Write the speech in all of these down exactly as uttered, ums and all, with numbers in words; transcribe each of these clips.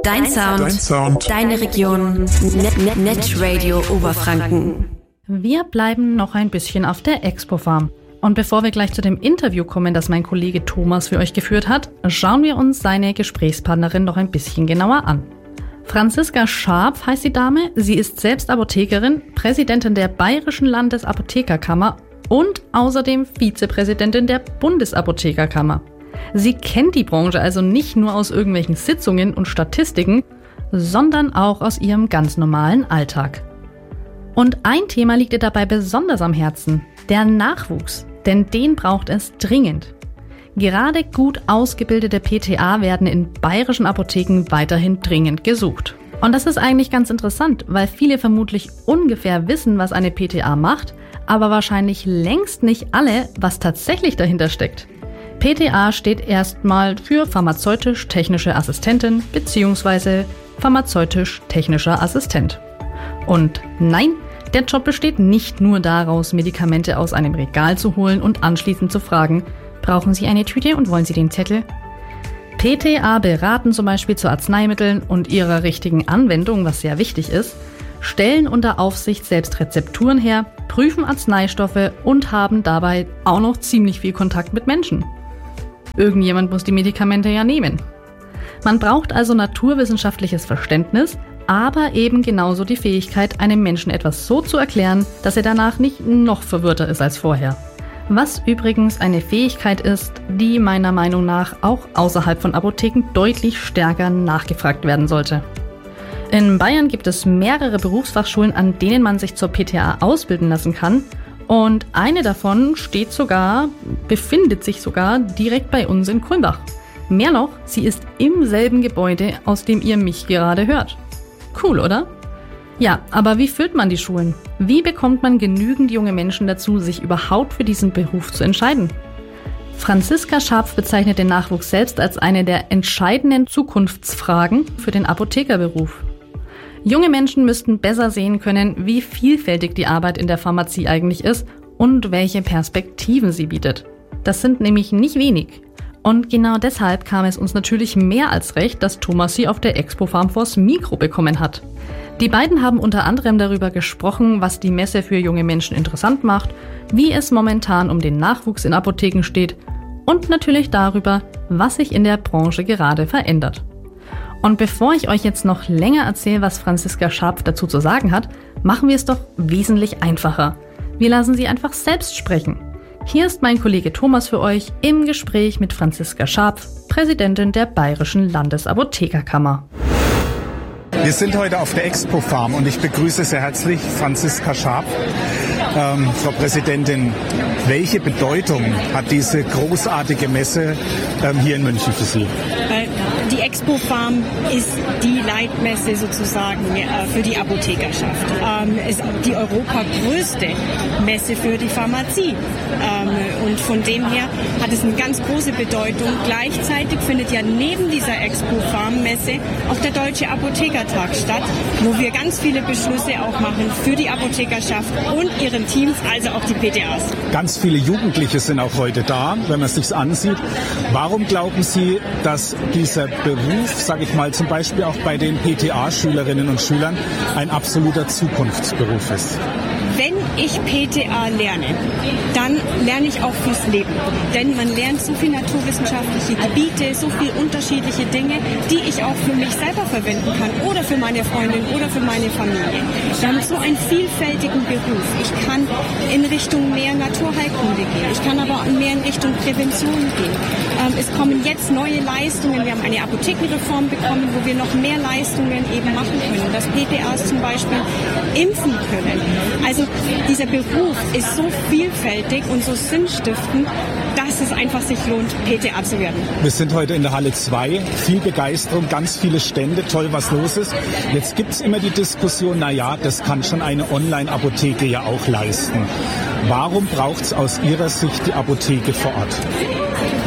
Dein Sound, Dein Sound. Deine Region, Net, Net Radio Oberfranken. Wir bleiben noch ein bisschen auf der Expo-Farm. Und bevor wir gleich zu dem Interview kommen, das mein Kollege Thomas für euch geführt hat, schauen wir uns seine Gesprächspartnerin noch ein bisschen genauer an. Franziska Scharpf heißt die Dame. Sie ist selbst Apothekerin, Präsidentin der Bayerischen Landesapothekerkammer und außerdem Vizepräsidentin der Bundesapothekerkammer. Sie kennt die Branche also nicht nur aus irgendwelchen Sitzungen und Statistiken, sondern auch aus ihrem ganz normalen Alltag. Und ein Thema liegt ihr dabei besonders am Herzen, der Nachwuchs, denn den braucht es dringend. Gerade gut ausgebildete P T A werden in bayerischen Apotheken weiterhin dringend gesucht. Und das ist eigentlich ganz interessant, weil viele vermutlich ungefähr wissen, was eine P T A macht, aber wahrscheinlich längst nicht alle, was tatsächlich dahinter steckt. P T A steht erstmal für pharmazeutisch-technische Assistentin bzw. pharmazeutisch-technischer Assistent. Und nein, der Job besteht nicht nur daraus, Medikamente aus einem Regal zu holen und anschließend zu fragen, brauchen Sie eine Tüte und wollen Sie den Zettel? P T A beraten zum Beispiel zu Arzneimitteln und ihrer richtigen Anwendung, was sehr wichtig ist, stellen unter Aufsicht selbst Rezepturen her, prüfen Arzneistoffe und haben dabei auch noch ziemlich viel Kontakt mit Menschen. Irgendjemand muss die Medikamente ja nehmen. Man braucht also naturwissenschaftliches Verständnis, aber eben genauso die Fähigkeit, einem Menschen etwas so zu erklären, dass er danach nicht noch verwirrter ist als vorher. Was übrigens eine Fähigkeit ist, die meiner Meinung nach auch außerhalb von Apotheken deutlich stärker nachgefragt werden sollte. In Bayern gibt es mehrere Berufsfachschulen, an denen man sich zur P T A ausbilden lassen kann. Und eine davon steht sogar, befindet sich sogar direkt bei uns in Kulmbach. Mehr noch, sie ist im selben Gebäude, aus dem ihr mich gerade hört. Cool, oder? Ja, aber wie füllt man die Schulen? Wie bekommt man genügend junge Menschen dazu, sich überhaupt für diesen Beruf zu entscheiden? Franziska Scharpf bezeichnet den Nachwuchs selbst als eine der entscheidenden Zukunftsfragen für den Apothekerberuf. Junge Menschen müssten besser sehen können, wie vielfältig die Arbeit in der Pharmazie eigentlich ist und welche Perspektiven sie bietet. Das sind nämlich nicht wenig. Und genau deshalb kam es uns natürlich mehr als recht, dass Thomas sie auf der Expo-Farm vors Mikro bekommen hat. Die beiden haben unter anderem darüber gesprochen, was die Messe für junge Menschen interessant macht, wie es momentan um den Nachwuchs in Apotheken steht und natürlich darüber, was sich in der Branche gerade verändert. Und bevor ich euch jetzt noch länger erzähle, was Franziska Scharpf dazu zu sagen hat, machen wir es doch wesentlich einfacher. Wir lassen sie einfach selbst sprechen. Hier ist mein Kollege Thomas für euch im Gespräch mit Franziska Scharpf, Präsidentin der Bayerischen Landesapothekerkammer. Wir sind heute auf der Expo-Farm und ich begrüße sehr herzlich Franziska Scharpf. Ähm, Frau Präsidentin, welche Bedeutung hat diese großartige Messe ähm, hier in München für Sie? Die Expo-Farm ist die Leitmesse sozusagen für die Apothekerschaft. Ähm, ist die europagrößte Messe für die Pharmazie. Ähm, und von dem her hat es eine ganz große Bedeutung. Gleichzeitig findet ja neben dieser Expo-Farm-Messe auch der Deutsche Apothekertag statt, wo wir ganz viele Beschlüsse auch machen für die Apothekerschaft und ihren Teams, also auch die P T As. Ganz viele Jugendliche sind auch heute da, wenn man es sich ansieht. Warum glauben Sie, dass dieser Beruf, sage ich mal, zum Beispiel auch bei den P T A-Schülerinnen und Schülern ein absoluter Zukunftsberuf ist? Wenn ich P T A lerne, dann lerne ich auch fürs Leben. Denn man lernt so viele naturwissenschaftliche Gebiete, so viele unterschiedliche Dinge, die ich auch für mich selber verwenden kann oder für meine Freundin oder für meine Familie. Wir haben so einen vielfältigen Beruf. Ich kann in Richtung mehr Naturheilkunde gehen. Ich kann aber mehr in Richtung Prävention gehen. Ähm, es kommen jetzt neue Leistungen. Wir haben eine Apothekenreform bekommen, wo wir noch mehr Leistungen eben machen können. Dass P T As zum Beispiel impfen können. Also dieser Beruf ist so vielfältig und so sinnstiftend, dass es einfach sich lohnt, P T A zu werden. Wir sind heute in der Halle zwei, viel Begeisterung, ganz viele Stände, toll, was los ist. Jetzt gibt es immer die Diskussion, naja, das kann schon eine Online-Apotheke ja auch leisten. Warum braucht es aus Ihrer Sicht die Apotheke vor Ort?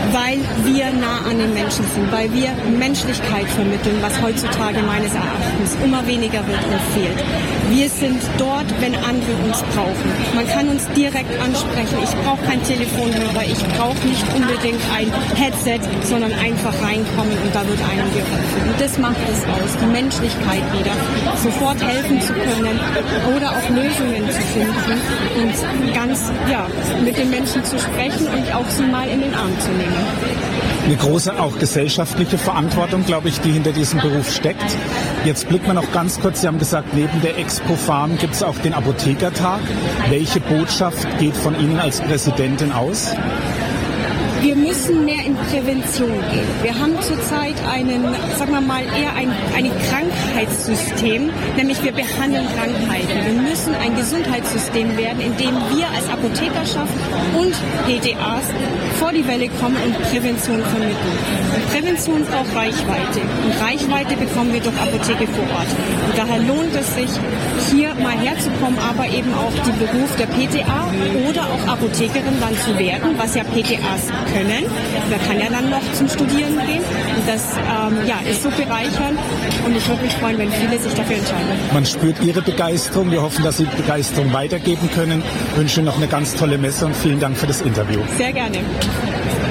weil wir nah an den Menschen sind, weil wir Menschlichkeit vermitteln, was heutzutage meines Erachtens immer weniger wird und fehlt. Wir sind dort, wenn andere uns brauchen. Man kann uns direkt ansprechen. Ich brauche kein Telefonhörer, ich brauche nicht unbedingt ein Headset, sondern einfach reinkommen und da wird einem geholfen. Und das macht es aus, die Menschlichkeit wieder, sofort helfen zu können oder auch Lösungen zu finden und ganz, ja, mit den Menschen zu sprechen und auch sie mal in den Arm zu nehmen. Eine große auch gesellschaftliche Verantwortung, glaube ich, die hinter diesem Beruf steckt. Jetzt blicken wir noch ganz kurz, Sie haben gesagt, neben der Expo Farm gibt es auch den Apothekertag. Welche Botschaft geht von Ihnen als Präsidentin aus? Wir müssen mehr in Prävention gehen. Wir haben zurzeit einen, sagen wir mal, eher ein, ein Krankheitssystem, nämlich wir behandeln Krankheiten. Wir müssen ein Gesundheitssystem werden, in dem wir als Apothekerschaft und P T As vor die Welle kommen und Prävention vermitteln. Und Prävention braucht Reichweite. Und Reichweite bekommen wir durch Apotheke vor Ort. Und daher lohnt es sich, hier mal herzukommen, aber eben auch den Beruf der P T A oder auch Apothekerin dann zu werden, was ja P T As können. Wer kann ja dann noch zum Studieren gehen. Und das ähm, ja, ist so bereichernd und ich würde mich freuen, wenn viele sich dafür entscheiden. Man spürt Ihre Begeisterung. Wir hoffen, dass Sie die Begeisterung weitergeben können. Ich wünsche Ihnen noch eine ganz tolle Messe und vielen Dank für das Interview. Sehr gerne.